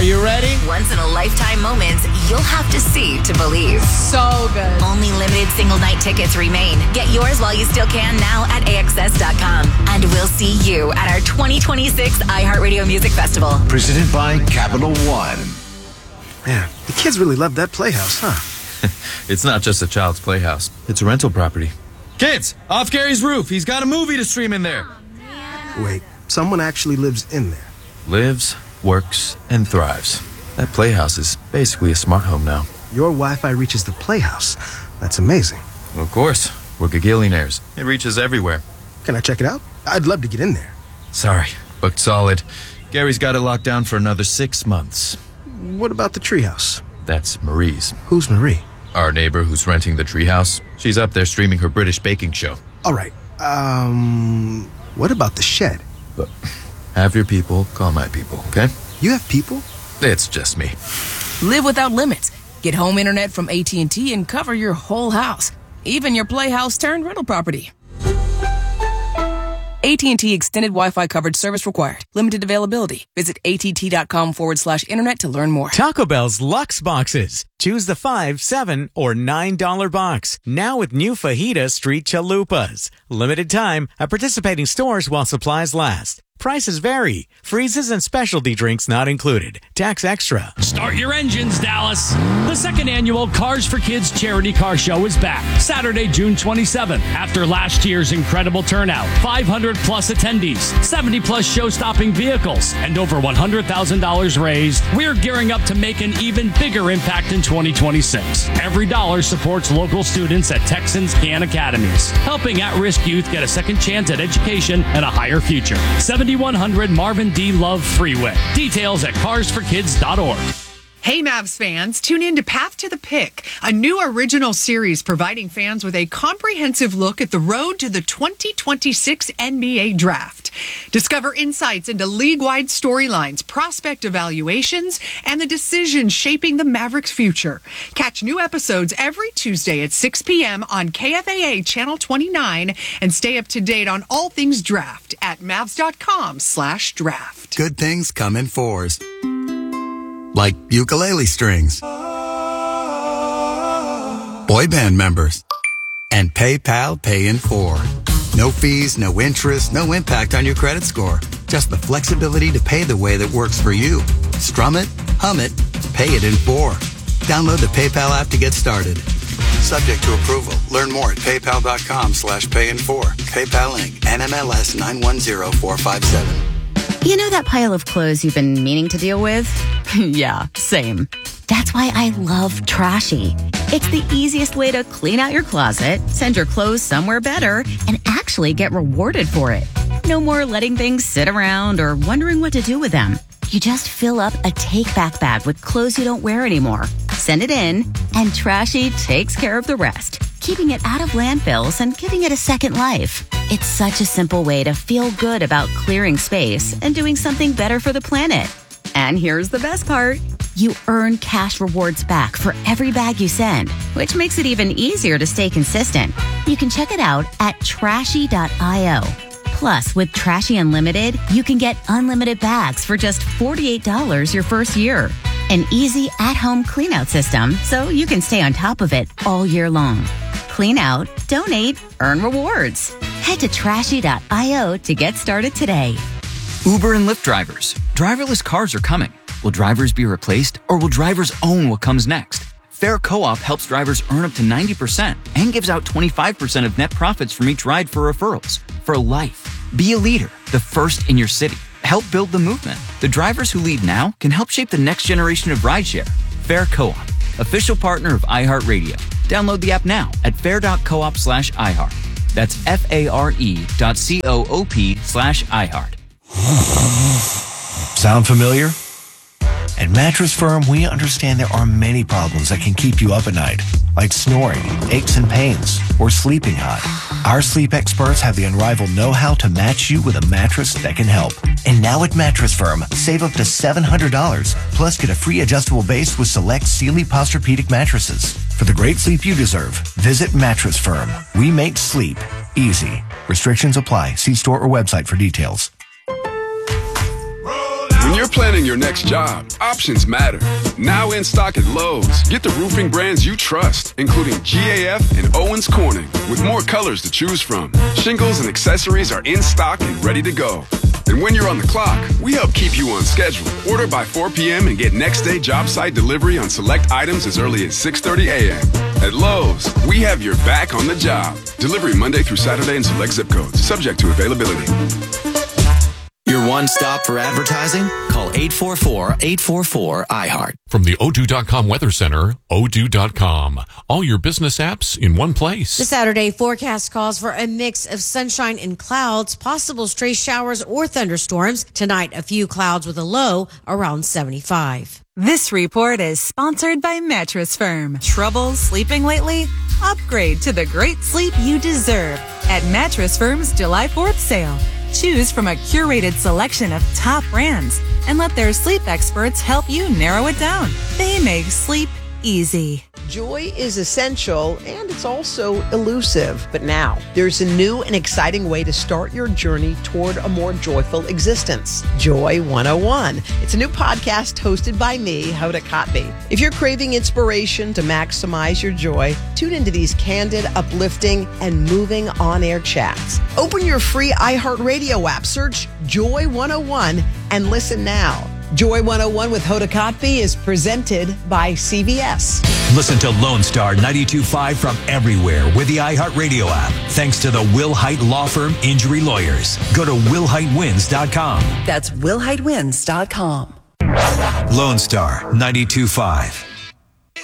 you ready? Once-in-a-lifetime moments you'll have to see to believe. So good. Only limited single-night tickets remain. Get yours while you still can now at AXS.com. And we'll see you at our 2026 iHeartRadio Music Festival. Presented by Capital One. Man, the kids really love that playhouse, huh? It's not just a child's playhouse. It's a rental property. Kids, off Gary's roof. He's got a movie to stream in there. Wait, someone actually lives in there. Lives, works, and thrives. That playhouse is basically a smart home now. Your Wi-Fi reaches the playhouse. That's amazing. Of course. We're gagillionaires. It reaches everywhere. Can I check it out? I'd love to get in there. Sorry, booked solid. Gary's got it locked down for another 6 months. What about the treehouse? That's Marie's. Who's Marie? Our neighbor who's renting the treehouse. She's up there streaming her British baking show. All right. What about the shed? But have your people call my people, okay? You have people? It's just me. Live without limits. Get home internet from AT&T and cover your whole house, even your playhouse turned rental property. AT&T Extended Wi-Fi coverage service required. Limited availability. Visit att.com/internet to learn more. Taco Bell's Luxe Boxes. Choose the $5, $7, or $9 box. Now with new Fajita Street Chalupas. Limited time at participating stores while supplies last. Prices vary. Freezes and specialty drinks not included. Tax extra. Start your engines, Dallas. The second annual Cars for Kids charity car show is back Saturday, June 27th. After last year's incredible turnout, 500 plus attendees, 70 plus show-stopping vehicles, and over $100,000 raised, we're gearing up to make an even bigger impact in 2026. Every dollar supports local students at Texans Can Academies, helping at-risk youth get a second chance at education and a higher future. 7100 Marvin D. Love Freeway. Details at carsforkids.org. Hey, Mavs fans, tune in to Path to the Pick, a new original series providing fans with a comprehensive look at the road to the 2026 NBA Draft. Discover insights into league-wide storylines, prospect evaluations, and the decisions shaping the Mavericks' future. Catch new episodes every Tuesday at 6 p.m. on KFAA Channel 29 and stay up to date on all things draft at Mavs.com/draft. Good things come in fours. Like ukulele strings, boy band members, and PayPal Pay in 4. No fees, no interest, no impact on your credit score. Just the flexibility to pay the way that works for you. Strum it, hum it, pay it in 4. Download the PayPal app to get started. Subject to approval. Learn more at paypal.com/payin4. PayPal Inc. NMLS 910457. You know that pile of clothes you've been meaning to deal with? Yeah, same. That's why I love Trashy. It's the easiest way to clean out your closet, send your clothes somewhere better, and actually get rewarded for it. No more letting things sit around or wondering what to do with them. You just fill up a take-back bag with clothes you don't wear anymore. Send it in, and Trashy takes care of the rest, keeping it out of landfills and giving it a second life. It's such a simple way to feel good about clearing space and doing something better for the planet. And here's the best part. You earn cash rewards back for every bag you send, which makes it even easier to stay consistent. You can check it out at trashy.io. Plus, with Trashy Unlimited, you can get unlimited bags for just $48 your first year. An easy at-home clean-out system so you can stay on top of it all year long. Clean out, donate, earn rewards. Head to trashy.io to get started today. Uber and Lyft drivers. Driverless cars are coming. Will drivers be replaced, or will drivers own what comes next? Fair Co-op helps drivers earn up to 90% and gives out 25% of net profits from each ride for referrals. For life. Be a leader, the first in your city. Help build the movement. The drivers who lead now can help shape the next generation of rideshare. Fair Co-op, official partner of iHeartRadio. Download the app now at fair.coop/iHeart. That's FARE.coop/iHeart. Sound familiar? At Mattress Firm, we understand there are many problems that can keep you up at night, like snoring, aches and pains, or sleeping hot. Our sleep experts have the unrivaled know-how to match you with a mattress that can help. And now at Mattress Firm, save up to $700, plus get a free adjustable base with select Sealy Posturepedic mattresses. For the great sleep you deserve, visit Mattress Firm. We make sleep easy. Restrictions apply. See store or website for details. When you're planning your next job, options matter. Now in stock at Lowe's, get the roofing brands you trust, including GAF and Owens Corning, with more colors to choose from. Shingles and accessories are in stock and ready to go. And when you're on the clock, we help keep you on schedule. Order by 4 p.m. and get next day job site delivery on select items as early as 6:30 a.m. At Lowe's, we have your back on the job. Delivery Monday through Saturday in select zip codes, subject to availability. Your one stop for advertising? Call 844-844-iHeart. From the O2.com Weather Center, O2.com. All your business apps in one place. The Saturday forecast calls for a mix of sunshine and clouds, possible stray showers or thunderstorms. Tonight, a few clouds with a low around 75. This report is sponsored by Mattress Firm. Trouble sleeping lately? Upgrade to the great sleep you deserve at Mattress Firm's July 4th sale. Choose from a curated selection of top brands and let their sleep experts help you narrow it down. They make sleep easy. Joy is essential and it's also elusive. But now there's a new and exciting way to start your journey toward a more joyful existence. Joy 101. It's a new podcast hosted by me, Hoda Kotb. If you're craving inspiration to maximize your joy, tune into these candid, uplifting, and moving on-air chats. Open your free iHeartRadio app, search Joy 101, and listen now. Joy 101 with Hoda Kotb is presented by CVS. Listen to Lone Star 92.5 from everywhere with the iHeartRadio app. Thanks to the Will Hite Law Firm Injury Lawyers. Go to WillHiteWins.com. That's WillHiteWins.com. Lone Star 92.5.